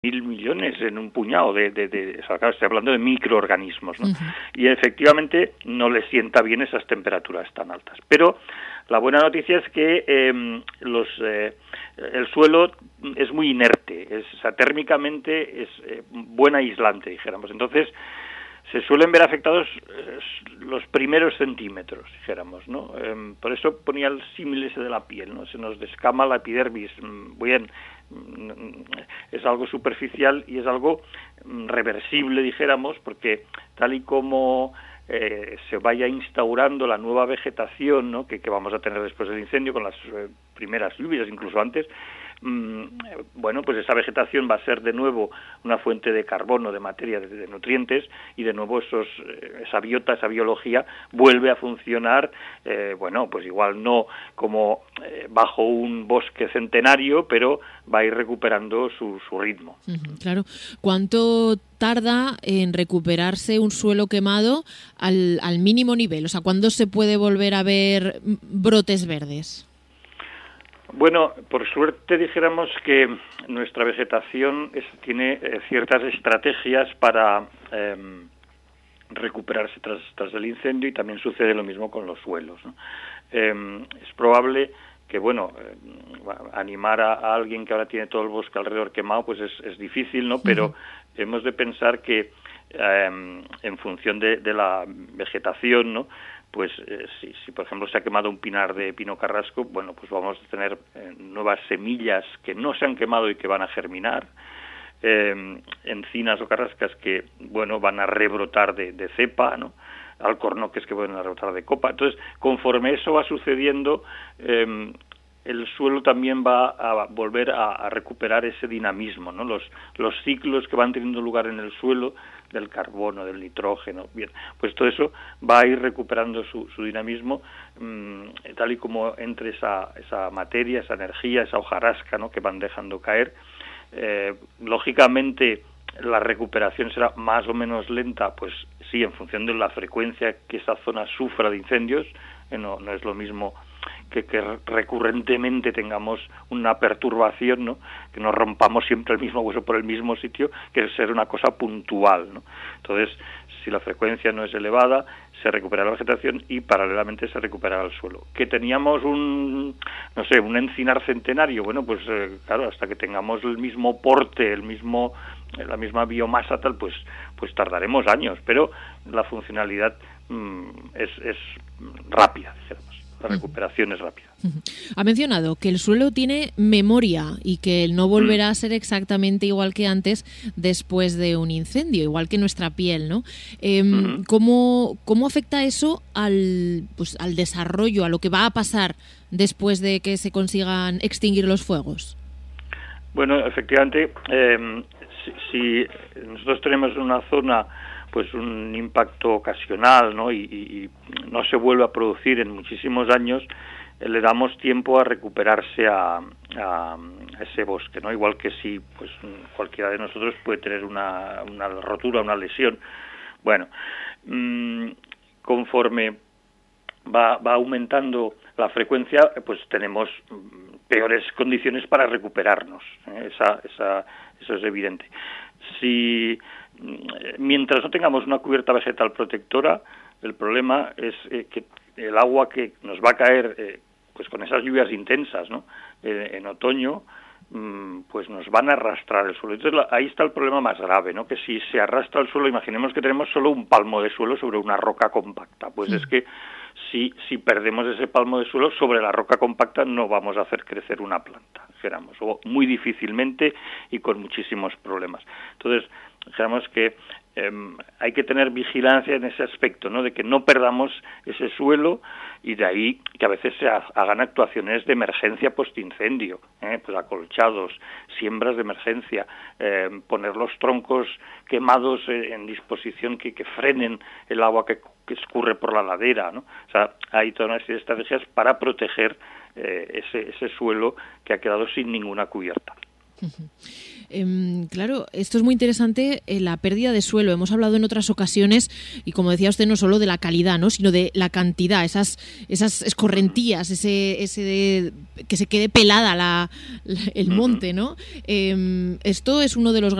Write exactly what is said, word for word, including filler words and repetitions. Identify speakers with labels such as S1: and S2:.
S1: mil millones en un puñado de, de, de o sea, claro, estoy hablando de microorganismos, ¿no? Uh-huh. Y efectivamente no les sienta bien esas temperaturas tan altas. Pero la buena noticia es que eh, los eh, el suelo es muy inerte, es, o sea, térmicamente es eh, buen aislante, dijéramos. Entonces se suelen ver afectados eh, los primeros centímetros, dijéramos, ¿no? Eh, por eso ponía el símil ese de la piel, ¿no? Se nos descama la epidermis. Bien, es algo superficial y es algo reversible, dijéramos, porque tal y como eh, se vaya instaurando la nueva vegetación, ¿no? que, que vamos a tener después del incendio, con las eh, primeras lluvias, incluso antes, mmm, bueno, pues esa vegetación va a ser de nuevo una fuente de carbono, de materia, de, de nutrientes, y de nuevo esos, esa biota, esa biología vuelve a funcionar, eh, bueno, pues igual no como eh, bajo un bosque centenario, pero va a ir recuperando su, su ritmo.
S2: Uh-huh, claro. ¿Cuánto tarda en recuperarse un suelo quemado al, al mínimo nivel? O sea, ¿cuándo se puede volver a ver brotes verdes?
S1: Bueno, por suerte dijéramos que nuestra vegetación es, tiene eh, ciertas estrategias para eh, recuperarse tras, tras el incendio, y también sucede lo mismo con los suelos, ¿no? Eh, es probable que, bueno, eh, animar a, a alguien que ahora tiene todo el bosque alrededor quemado, pues es, es difícil, ¿no? Pero uh-huh. hemos de pensar que eh, en función de, de la vegetación, ¿no? Pues eh, si, si por ejemplo se ha quemado un pinar de pino carrasco, bueno, pues vamos a tener eh, nuevas semillas que no se han quemado y que van a germinar, eh, encinas o carrascas que, bueno, van a rebrotar de, de cepa, ¿no? Alcornoques que van a rebrotar de copa. Entonces, conforme eso va sucediendo, eh, el suelo también va a volver a, a recuperar ese dinamismo, ¿no? Los, los ciclos que van teniendo lugar en el suelo, del carbono, del nitrógeno, bien, pues todo eso va a ir recuperando su, su dinamismo, mmm, tal y como entre esa, esa materia, esa energía, esa hojarasca, ¿no? que van dejando caer. Eh, lógicamente, la recuperación será más o menos lenta, pues sí, en función de la frecuencia que esa zona sufra de incendios. Eh, no, no es lo mismo que, que recurrentemente tengamos una perturbación, ¿no? Que nos rompamos siempre el mismo hueso por el mismo sitio, que ser una cosa puntual, ¿no? Entonces, si la frecuencia no es elevada, se recupera la vegetación y paralelamente se recupera el suelo. Que teníamos un, no sé, un encinar centenario, bueno, pues eh, claro, hasta que tengamos el mismo porte, el mismo, la misma biomasa tal, pues, pues tardaremos años, pero la funcionalidad mmm, es, es rápida, dijéramos. La recuperación es rápida.
S2: Ha mencionado que el suelo tiene memoria y que no volverá a ser exactamente igual que antes después de un incendio, igual que nuestra piel, ¿no? Eh, uh-huh. ¿cómo, ¿Cómo afecta eso al, pues, al desarrollo, a lo que va a pasar después de que se consigan extinguir los fuegos?
S1: Bueno, efectivamente, eh, si, si nosotros tenemos una zona pues un impacto ocasional, ¿no? Y, y, y no se vuelve a producir en muchísimos años, eh, le damos tiempo a recuperarse a, a, a ese bosque, ¿no? Igual que si pues cualquiera de nosotros puede tener una, una rotura, una lesión. Bueno, mmm, conforme va, va aumentando la frecuencia, pues tenemos peores condiciones para recuperarnos, ¿eh? Esa, esa, eso es evidente. Si mientras no tengamos una cubierta vegetal protectora, el problema es eh, que el agua que nos va a caer eh, pues con esas lluvias intensas, ¿no? Eh, en otoño, mmm, pues nos van a arrastrar el suelo. Entonces la, ahí está el problema más grave, ¿no? Que si se arrastra el suelo, imaginemos que tenemos solo un palmo de suelo sobre una roca compacta, pues sí. es que si, si perdemos ese palmo de suelo sobre la roca compacta no vamos a hacer crecer una planta, dijéramos, o muy difícilmente y con muchísimos problemas. Entonces, dijéramos que eh, hay que tener vigilancia en ese aspecto, ¿no? De que no perdamos ese suelo, y de ahí que a veces se ha, hagan actuaciones de emergencia postincendio, ¿eh? Pues acolchados, siembras de emergencia, eh, poner los troncos quemados eh, en disposición que, que frenen el agua que, que escurre por la ladera, ¿no? O sea, hay toda una serie de estrategias para proteger eh, ese, ese suelo que ha quedado sin ninguna cubierta.
S2: Uh-huh. Eh, claro, esto es muy interesante, eh, la pérdida de suelo. Hemos hablado en otras ocasiones, y como decía usted, no solo de la calidad, ¿no?, sino de la cantidad, esas, esas escorrentías, ese, ese de, que se quede pelada la, la, el monte, ¿no? Eh, esto es uno de los